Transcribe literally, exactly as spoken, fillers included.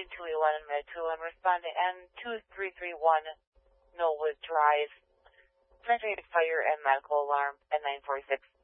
United two eleven Med two and respond to N two three three one Knollwood Drive. Transmitting fire and medical alarm at nine forty-six.